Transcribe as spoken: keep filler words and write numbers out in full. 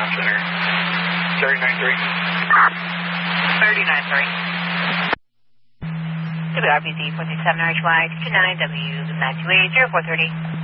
center. thirty-nine three. thirty-nine three. W R B Z four three seven R H Y two nine W nine two eight zero four thirty.